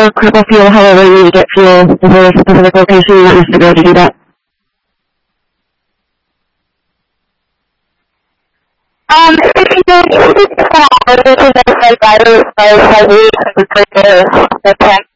critical fuel, however you need to get fuel to a specific location, you want us to be able to do that. The tank